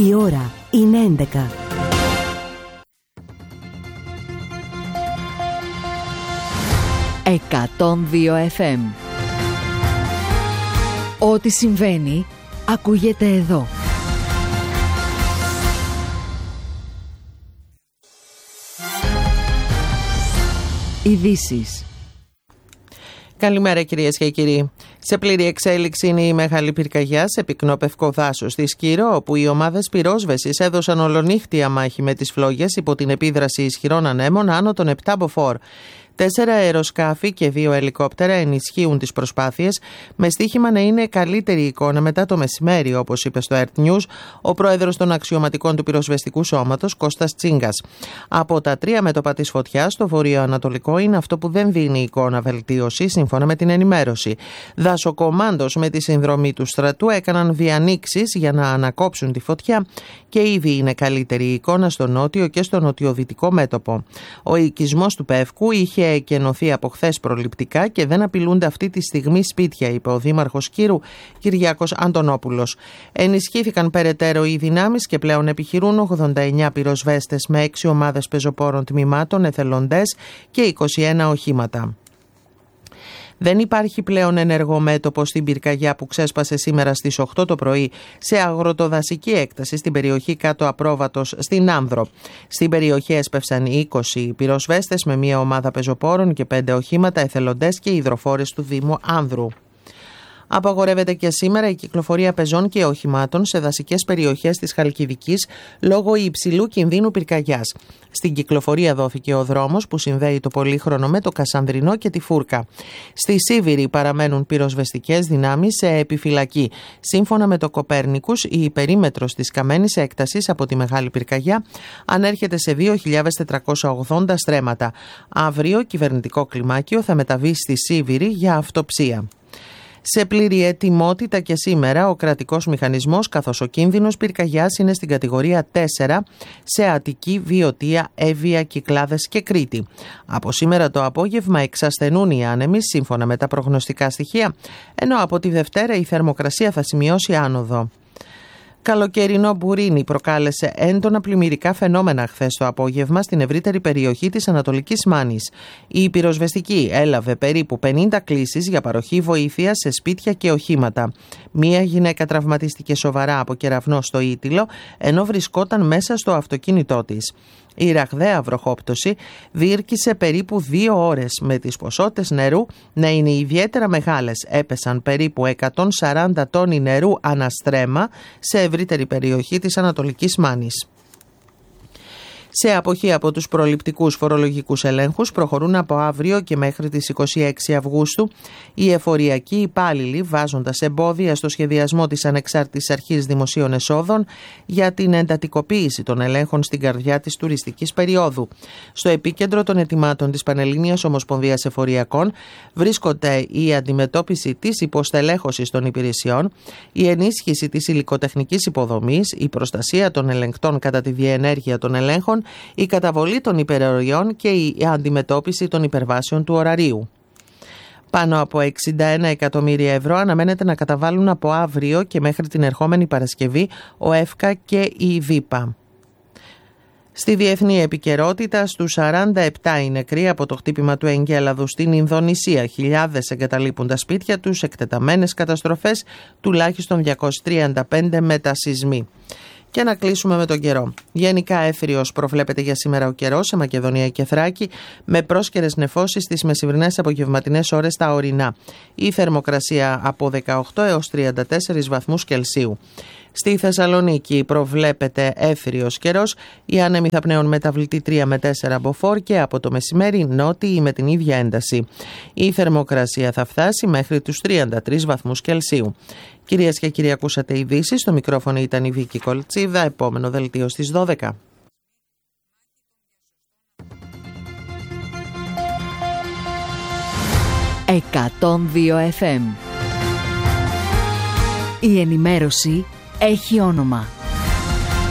Η ώρα είναι 11. «102 FM». Ό,τι συμβαίνει, ακούγεται εδώ. Ειδήσεις. Καλημέρα κυρίες και κύριοι. Σε πλήρη εξέλιξη είναι η μεγάλη πυρκαγιά σε πυκνό πευκό δάσος στη Σκύρο, όπου οι ομάδες πυρόσβεσης έδωσαν ολονύχτια μάχη με τις φλόγες υπό την επίδραση ισχυρών ανέμων άνω των 7 μποφόρ. 4 αεροσκάφη και 2 ελικόπτερα ενισχύουν τις προσπάθειες, με στοίχημα να είναι καλύτερη εικόνα μετά το μεσημέρι, όπως είπε στο Earth News ο πρόεδρος των αξιωματικών του πυροσβεστικού σώματος, Κώστας Τσίγκας. Από τα 3 μέτωπα της φωτιάς, το βορειοανατολικό είναι αυτό που δεν δίνει εικόνα βελτίωση, σύμφωνα με την ενημέρωση. Δασοκομάντος με τη συνδρομή του στρατού έκαναν διανοίξεις για να ανακόψουν τη φωτιά και ήδη είναι καλύτερη η εικόνα στο νότιο και στο νοτιοδυτικό μέτωπο. Ο οικισμός του Πεύκου είχε εκενωθεί από χθες προληπτικά και δεν απειλούνται αυτή τη στιγμή σπίτια, είπε ο Δήμαρχος Κύρου, Κυριάκος Αντωνόπουλος. Ενισχύθηκαν περαιτέρω οι δυνάμεις και πλέον επιχειρούν 89 πυροσβέστες με 6 ομάδες πεζοπόρων τμήματων, εθελοντές και 21 οχήματα. Δεν υπάρχει πλέον ενεργό μέτωπο στην πυρκαγιά που ξέσπασε σήμερα στις 8 το πρωί σε αγροτοδασική έκταση στην περιοχή κάτω Απρόβατος στην Άνδρο. Στην περιοχή έσπευσαν 20 πυροσβέστες με μία ομάδα πεζοπόρων και 5 οχήματα, εθελοντές και υδροφόρες του Δήμου Άνδρου. Απαγορεύεται και σήμερα η κυκλοφορία πεζών και οχημάτων σε δασικές περιοχές της Χαλκιδικής λόγω υψηλού κινδύνου πυρκαγιάς. Στην κυκλοφορία δόθηκε ο δρόμος που συνδέει το Πολύχρονο με το Κασανδρινό και τη Φούρκα. Στη Σίβηρη παραμένουν πυροσβεστικές δυνάμεις σε επιφυλακή. Σύμφωνα με το Κοπέρνικους, η περίμετρος της καμένης έκτασης από τη Μεγάλη Πυρκαγιά ανέρχεται σε 2.480 στρέμματα. Αύριο κυβερνητικό κλιμάκιο θα μεταβεί στη Σίβηρη για αυτοψία. Σε πλήρη ετοιμότητα και σήμερα ο κρατικός μηχανισμός, καθώς ο κίνδυνος πυρκαγιάς είναι στην κατηγορία 4 σε Αττική, Βιωτία, Εύβοια, Κυκλάδες και Κρήτη. Από σήμερα το απόγευμα εξασθενούν οι άνεμοι σύμφωνα με τα προγνωστικά στοιχεία, ενώ από τη Δευτέρα η θερμοκρασία θα σημειώσει άνοδο. Καλοκαιρινό μπουρίνι προκάλεσε έντονα πλημμυρικά φαινόμενα χθες το απόγευμα στην ευρύτερη περιοχή της Ανατολικής Μάνης. Η πυροσβεστική έλαβε περίπου 50 κλήσεις για παροχή βοήθειας σε σπίτια και οχήματα. Μία γυναίκα τραυματίστηκε σοβαρά από κεραυνό στο Ήτυλο, ενώ βρισκόταν μέσα στο αυτοκίνητό της. Η ραγδαία βροχόπτωση διήρκησε περίπου 2 ώρες, με τις ποσότητες νερού να είναι ιδιαίτερα μεγάλες. Έπεσαν περίπου 140 τόνοι νερού αναστρέμα σε ευρύτερη περιοχή της Ανατολικής Μάνης. Σε αποχή από τους προληπτικούς φορολογικούς ελέγχους προχωρούν από αύριο και μέχρι τις 26 Αυγούστου οι εφοριακοί υπάλληλοι, βάζοντας εμπόδια στο σχεδιασμό της Ανεξάρτητης Αρχής Δημοσίων Εσόδων για την εντατικοποίηση των ελέγχων στην καρδιά της τουριστικής περίοδου. Στο επίκεντρο των ετοιμάτων της Πανελλήνιας Ομοσπονδίας Εφοριακών βρίσκονται η αντιμετώπιση της υποστελέχωσης των υπηρεσιών, η ενίσχυση της υλικοτεχνικής υποδομής, η προστασία των ελεγκτών κατά τη διενέργεια των ελέγχων, η καταβολή των υπεροριών και η αντιμετώπιση των υπερβάσεων του ωραρίου. Πάνω από 61 εκατομμύρια ευρώ αναμένεται να καταβάλουν από αύριο και μέχρι την ερχόμενη Παρασκευή ο ΕΦΚΑ και η ΒΥΠΑ. Στη διεθνή επικαιρότητα, στους 47 οι νεκροί από το χτύπημα του εγκέλαδου στην Ινδονησία. Χιλιάδες εγκαταλείπουν τα σπίτια τους, εκτεταμένες καταστροφές, τουλάχιστον 235 μετασεισμοί. Και να κλείσουμε με τον καιρό. Γενικά έθριος προβλέπεται για σήμερα ο καιρός σε Μακεδονία και Θράκη, με πρόσκαιρες νεφώσεις στις μεσημβρινές απογευματινές ώρες στα ορεινά. Η θερμοκρασία από 18 έως 34 βαθμούς Κελσίου. Στη Θεσσαλονίκη προβλέπεται έθριος καιρός, οι άνεμοι θα πνέουν μεταβλητή 3 με 4 μποφόρ και από το μεσημέρι νότιοι με την ίδια ένταση. Η θερμοκρασία θα φτάσει μέχρι τους 33 βαθμούς Κελσίου. Κυρίες και κύριοι, ακούσατε ειδήσεις. Στο μικρόφωνο ήταν η Βίκη Κολτσίδα. Επόμενο δελτίο στις 12. «102 FM». Η ενημέρωση έχει όνομα.